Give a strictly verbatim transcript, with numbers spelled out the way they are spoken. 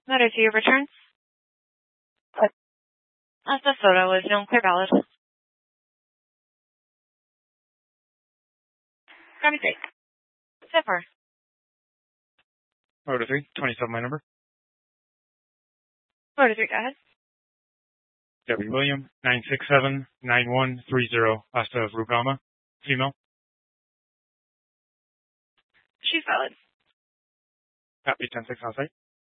Letter to your returns. As the photo is known clear valid. Copy three. Zipper. Motor three, twenty-seven my number. Motor three, go ahead. W. William, nine six seven nine one three zero, last of Rugama, female. She's valid. Copy ten six on site.